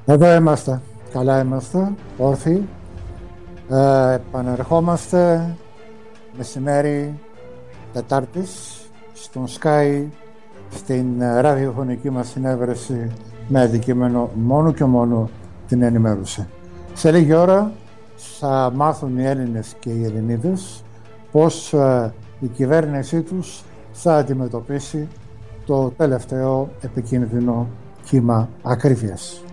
Εδώ είμαστε. Καλά είμαστε. Όρθιοι. Επανερχόμαστε μεσημέρι Τετάρτης στον Sky, στην ραδιοφωνική μας συνέβρεση με αντικείμενο μόνο και μόνο την ενημέρωση. Σε λίγη ώρα θα μάθουν οι Έλληνες και οι Ελληνίδες πώς η κυβέρνησή τους θα αντιμετωπίσει το τελευταίο επικίνδυνο κύμα ακρίβειας.